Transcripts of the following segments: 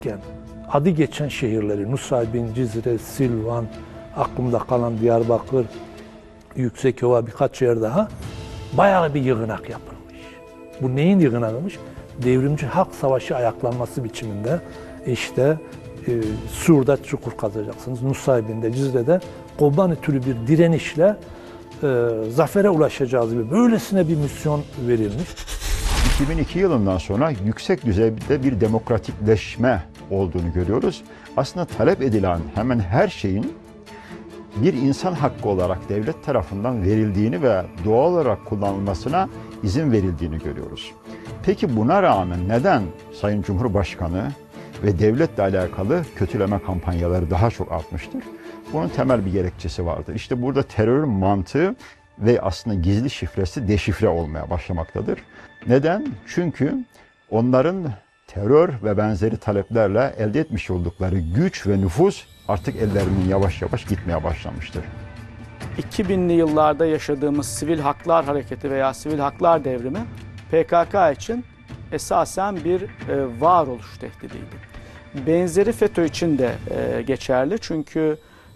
adı geçen şehirleri, Nusaybin, Cizre, Silvan, aklımda kalan Diyarbakır, Yüksekova, birkaç yer daha bayağı bir yığınak yapılmış. Bu neyin yığınağıymış? Devrimci Halk Savaşı ayaklanması biçiminde işte Sur'da çukur kazacaksınız, Nusaybin'de, Cizre'de Kobani türü bir direnişle zafere ulaşacağız gibi böylesine bir misyon verilmiş. 2002 yılından sonra yüksek düzeyde bir demokratikleşme olduğunu görüyoruz. Aslında talep edilen hemen her şeyin bir insan hakkı olarak devlet tarafından verildiğini ve doğal olarak kullanılmasına izin verildiğini görüyoruz. Peki buna rağmen neden Sayın Cumhurbaşkanı ve devletle alakalı kötüleme kampanyaları daha çok artmıştır? Bunun temel bir gerekçesi vardır. İşte burada terörün mantığı ve aslında gizli şifresi deşifre olmaya başlamaktadır. Neden? Çünkü onların terör ve benzeri taleplerle elde etmiş oldukları güç ve nüfuz artık ellerinden yavaş yavaş gitmeye başlamıştır. 2000'li yıllarda yaşadığımız sivil haklar hareketi veya sivil haklar devrimi PKK için esasen bir varoluş tehdidiydi. Benzeri FETÖ için de geçerli çünkü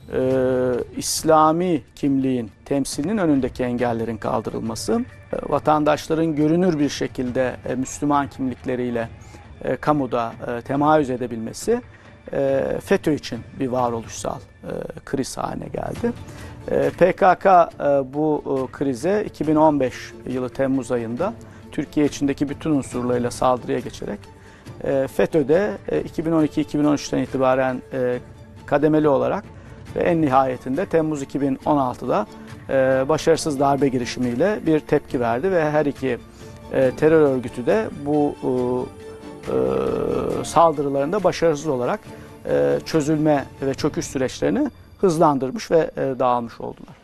İslami kimliğin temsilinin önündeki engellerin kaldırılması, vatandaşların görünür bir şekilde Müslüman kimlikleriyle kamuda temayüz edebilmesi FETÖ için bir varoluşsal kriz haline geldi. PKK bu krize 2015 yılı Temmuz ayında Türkiye içindeki bütün unsurlarıyla saldırıya geçerek FETÖ'de 2012-2013'ten itibaren kademeli olarak ve en nihayetinde Temmuz 2016'da başarısız darbe girişimiyle bir tepki verdi ve her iki terör örgütü de bu saldırılarında başarısız olarak çözülme ve çöküş süreçlerini hızlandırmış ve dağılmış oldular.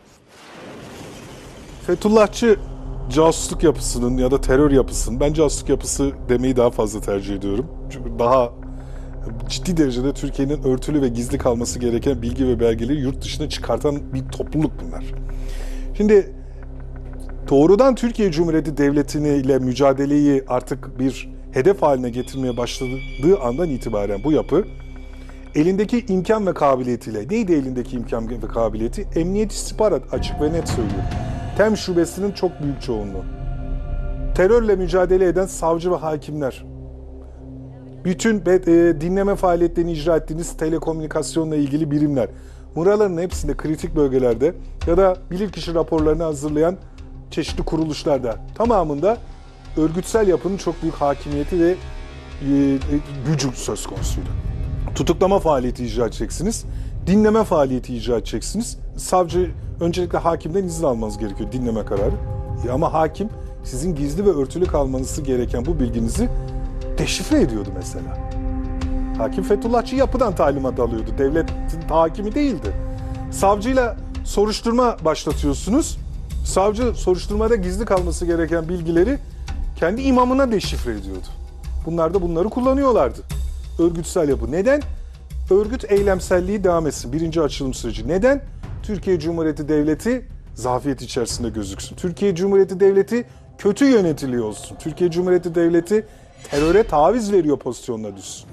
Fethullahçı casusluk yapısının ya da terör yapısının, ben casusluk yapısı demeyi daha fazla tercih ediyorum. Çünkü daha ciddi derecede Türkiye'nin örtülü ve gizli kalması gereken bilgi ve belgeleri yurt dışına çıkartan bir topluluk bunlar. Şimdi doğrudan Türkiye Cumhuriyeti Devleti'ni ile mücadeleyi artık bir hedef haline getirmeye başladığı andan itibaren bu yapı elindeki imkan ve kabiliyetiyle, neydi elindeki imkan ve kabiliyeti? Emniyet istihbarat, açık ve net söylüyorum. TEM şubesinin çok büyük çoğunluğu. Terörle mücadele eden savcı ve hakimler. Bütün dinleme faaliyetlerini icra ettiğiniz telekomünikasyonla ilgili birimler. Buraların hepsinde kritik bölgelerde ya da bilirkişi raporlarını hazırlayan çeşitli kuruluşlarda tamamında örgütsel yapının çok büyük hakimiyeti ve gücü söz konusuydu. Tutuklama faaliyeti icra edeceksiniz, dinleme faaliyeti icra edeceksiniz. Savcı öncelikle hakimden izin almanız gerekiyor dinleme kararı. Ama hakim sizin gizli ve örtülü kalmanızı gereken bu bilginizi deşifre ediyordu mesela. Hakim Fethullahçı yapıdan talimat alıyordu. Devletin hakimi değildi. Savcıyla soruşturma başlatıyorsunuz. Savcı soruşturmada gizli kalması gereken bilgileri kendi imamına deşifre ediyordu. Bunlar da bunları kullanıyorlardı. Örgütsel yapı. Neden? Örgüt eylemselliği devam etsin. Birinci açılım süreci. Neden? Türkiye Cumhuriyeti Devleti zafiyet içerisinde gözüksün. Türkiye Cumhuriyeti Devleti kötü yönetiliyor olsun. Türkiye Cumhuriyeti Devleti teröre taviz veriyor pozisyonuna düşsün.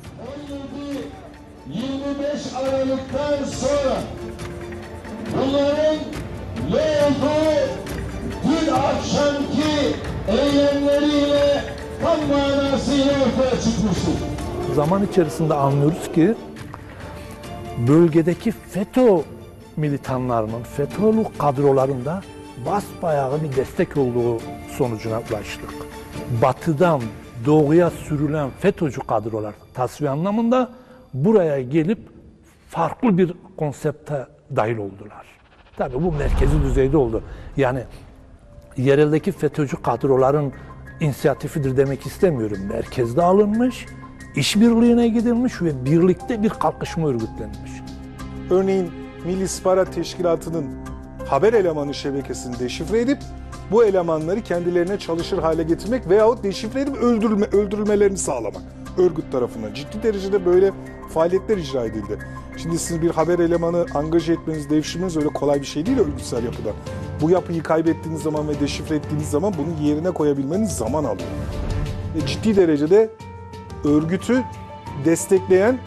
25 Aralık'tan sonra bunların ne olduğu dün akşamki eylemleriyle tam manasıyla ortaya çıkmıştır. Zaman içerisinde anlıyoruz ki bölgedeki FETÖ militanlarının, FETÖ'lü kadrolarında basbayağı bir destek olduğu sonucuna ulaştık. Batıdan doğuya sürülen FETÖ'cü kadrolar tasfiye anlamında buraya gelip farklı bir konsepte dahil oldular. Tabii bu merkezi düzeyde oldu. Yani yereldeki FETÖ'cü kadroların inisiyatifidir demek istemiyorum. Merkezde alınmış, işbirliğine gidilmiş ve birlikte bir kalkışma örgütlenmiş. Örneğin Milli İstihbarat Teşkilatı'nın haber elemanı şebekesini deşifre edip bu elemanları kendilerine çalışır hale getirmek veyahut deşifre edip öldürülmelerini sağlamak. Örgüt tarafından ciddi derecede böyle faaliyetler icra edildi. Şimdi siz bir haber elemanı angaje etmeniz, devşirmeniz öyle kolay bir şey değil örgütsel yapıda. Bu yapıyı kaybettiğiniz zaman ve deşifre ettiğiniz zaman bunu yerine koyabilmeniz zaman alıyor. Ciddi derecede örgütü destekleyen